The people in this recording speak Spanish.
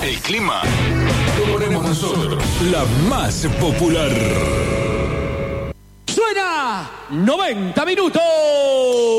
El clima lo ponemos nosotros. La más popular. Suena 90 minutos.